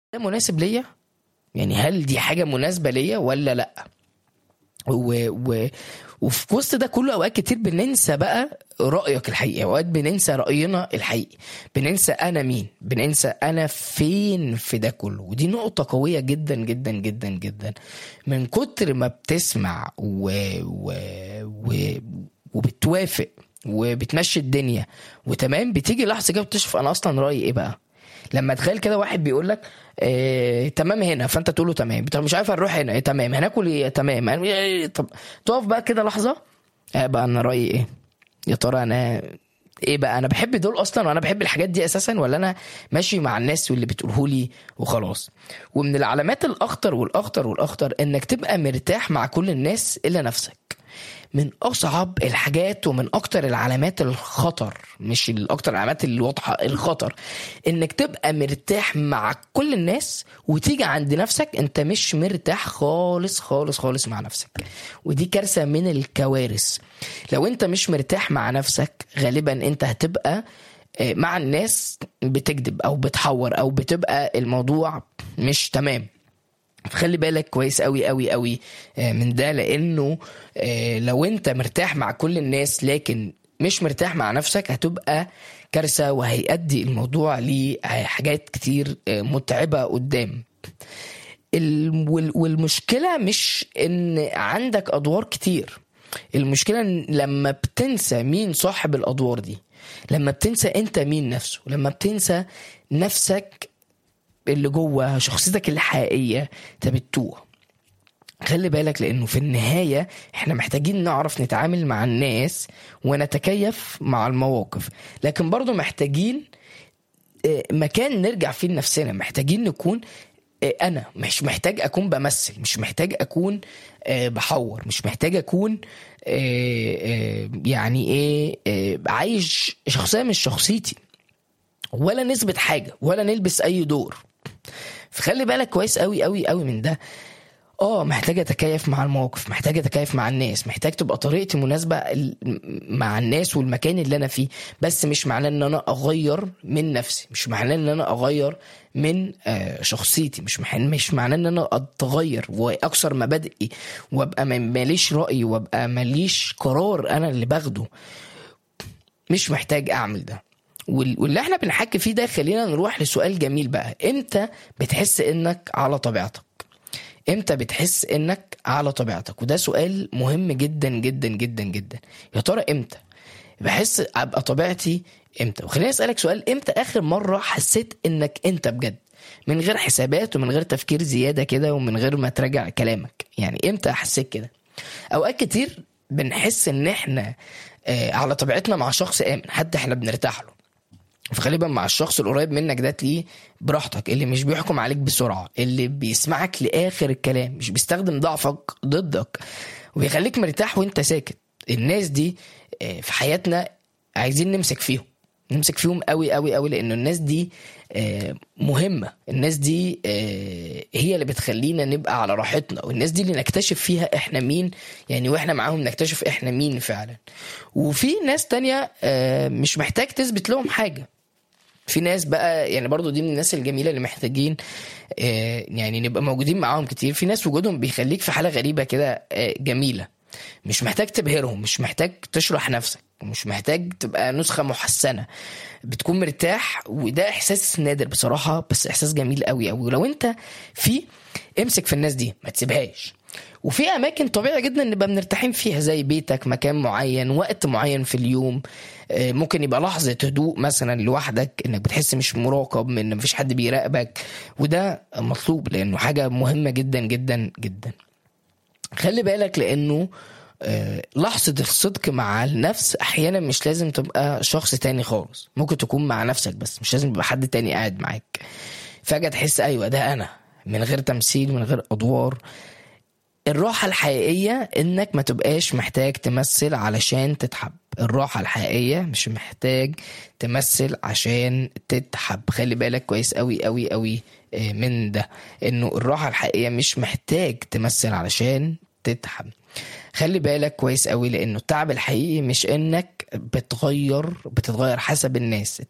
ده مناسب ليا؟ يعني هل دي حاجة مناسبة ليا ولا لأ؟ وفي وسط ده كله اوقات كتير بننسى بقى رأيك الحقيقي، اوقات بننسى رأينا الحقيقي، بننسى انا مين، بننسى انا فين في ده كله. ودي نقطة قوية جدا جدا جدا جدا. من كتر ما بتسمع و... وبتوافق وبتمشي الدنيا وتمام، بتيجي لحظة كده بتشوف انا اصلا رأيي ايه بقى. لما تخيل كده واحد بيقول لك تمام هنا، فانت تقول له تمام. طب مش عارف هنروح هنا، تمام. هناكل ايه؟ تمام. طب تقف بقى كده لحظه، بقى انا رايي ايه؟ يا ترى انا ايه بقى؟ انا بحب دول اصلا وانا بحب الحاجات دي اساسا، ولا انا ماشي مع الناس واللي بتقوله لي وخلاص؟ ومن العلامات الاخطر والاخطر والاخطر انك تبقى مرتاح مع كل الناس الا نفسك. من اصعب الحاجات ومن اكتر العلامات الخطر، مش الاكتر العلامات الواضحه، الخطر انك تبقى مرتاح مع كل الناس وتيجي عند نفسك انت مش مرتاح خالص خالص خالص مع نفسك. ودي كارثه من الكوارث. لو انت مش مرتاح مع نفسك غالبا انت هتبقى مع الناس بتكذب او بتحور او بتبقى الموضوع مش تمام. خلي بالك كويس قوي قوي قوي من ده، لانه لو انت مرتاح مع كل الناس لكن مش مرتاح مع نفسك هتبقى كارثة، وهيؤدي الموضوع لحاجات كتير متعبة قدام. والمشكلة مش ان عندك ادوار كتير، المشكلة إن لما بتنسى مين صاحب الادوار دي، لما بتنسى انت مين نفسه، لما بتنسى نفسك اللي جوه شخصيتك الحقيقية، تبتوه. خلي بالك، لانه في النهاية احنا محتاجين نعرف نتعامل مع الناس ونتكيف مع المواقف، لكن برضو محتاجين مكان نرجع فيه لنفسنا. محتاجين نكون انا مش محتاج اكون بمثل، مش محتاج اكون بحور، مش محتاج اكون يعني ايه عايش شخصية مش شخصيتي، ولا نثبت حاجة ولا نلبس اي دور. فخلي بالك كويس قوي قوي قوي من ده. محتاج اتكيف مع المواقف، محتاج اتكيف مع الناس، محتاج تبقى طريقتي مناسبة مع الناس والمكان اللي انا فيه، بس مش معناه ان انا اغير من نفسي، مش معناه ان انا اغير من شخصيتي، مش معناه ان انا اتغير واكسر مبادئي وابقى ماليش رأي وابقى ماليش قرار انا اللي باخده. مش محتاج اعمل ده. واللي احنا بنحكي فيه ده خلينا نروح لسؤال جميل بقى. امتى بتحس انك على طبيعتك؟ امتى بتحس انك على طبيعتك؟ وده سؤال مهم جدا جدا جدا جدا. يا ترى امتى بحس ابقى طبيعتي؟ امتى؟ وخليني اسالك سؤال، امتى اخر مره حسيت انك انت بجد، من غير حسابات ومن غير تفكير زياده كده ومن غير ما تراجع كلامك؟ يعني امتى حسيت كده؟ اوقات كتير بنحس ان احنا على طبيعتنا مع شخص امن، حد احنا بنرتاح له. فغالبا مع الشخص القريب منك ده تلاقيه براحتك، اللي مش بيحكم عليك بسرعة، اللي بيسمعك لآخر الكلام، مش بيستخدم ضعفك ضدك، وبيخليك مرتاح وانت ساكت. الناس دي في حياتنا عايزين نمسك فيهم قوي قوي قوي، لأنه الناس دي مهمة. الناس دي هي اللي بتخلينا نبقى على راحتنا، والناس دي اللي نكتشف فيها احنا مين، يعني واحنا معاهم نكتشف احنا مين فعلا. وفي ناس تانية مش محتاج تثبت لهم حاجة. في ناس بقى يعني برضو دي من الناس الجميلة اللي محتاجين يعني نبقى موجودين معاهم كتير. في ناس وجودهم بيخليك في حالة غريبة كده جميلة، مش محتاج تبهرهم، مش محتاج تشرح نفسك، مش محتاج تبقى نسخة محسنة، بتكون مرتاح. وده احساس نادر بصراحة، بس احساس جميل قوي قوي. ولو انت امسك في الناس دي، ما تسيبهاش. وفي اماكن طبيعي جدا نبقى بنرتاحين فيها، زي بيتك، مكان معين، وقت معين في اليوم. ممكن يبقى لحظة هدوء مثلا لوحدك، انك بتحس مش مراقب، من مفيش حد بيراقبك، وده مطلوب لانه حاجة مهمة جدا جدا جدا. خلي بالك، لانه لحظة الصدق مع النفس احيانا مش لازم تبقى شخص تاني خالص، ممكن تكون مع نفسك بس، مش لازم يبقى حد تاني قاعد معاك. فجأة تحس ايوه ده انا، من غير تمثيل، من غير ادوار. الراحة الحقيقية انك ما تبقاش محتاج تمثل علشان تتحب. الراحة الحقيقية مش محتاج تمثل عشان تتحب. خلي بالك كويس قوي قوي قوي من ده، انه الراحة الحقيقية مش محتاج تمثل علشان تتحب. خلي بالك كويس قوي، لانه التعب الحقيقي مش انك بتتغير حسب الناس.